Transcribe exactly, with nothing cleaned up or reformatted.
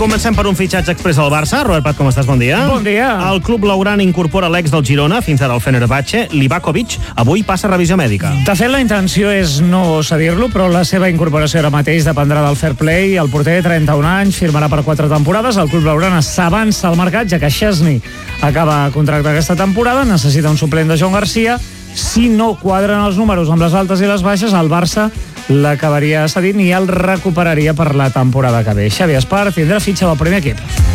comencem per un fitxatge express al Barça. Robert Prat, com estàs? Bon dia. Bon dia. El club blaugrana incorpora l'ex del Girona, fins ara el Fenerbahçe, Livakovic. Avui passa revisió mèdica. De fet, la intenció és no cedir-lo, però la seva incorporació ara mateix dependrà del fair play. El porter de trenta-un anys firmarà per quatre temporades. El club blaugrana s'avança al mercat, ja que Chesney acaba contracte aquesta temporada. Necessita un suplent de Joan Garcia. Si no quadren els números amb les altes i les baixes, el Barça l'acabaria cedint i el recuperaria per la temporada que ve. Xavi Espart tindrà fitxa del primer equip.